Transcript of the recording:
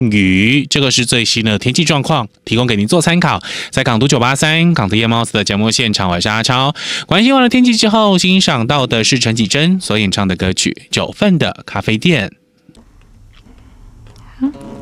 雨。这个是最新的天气状况，提供给您做参考。在港都983港都夜猫子的节目现场，我是阿超。关心完了天气之后，欣赏到的是陈绮贞所演唱的歌曲《9份的咖啡店》。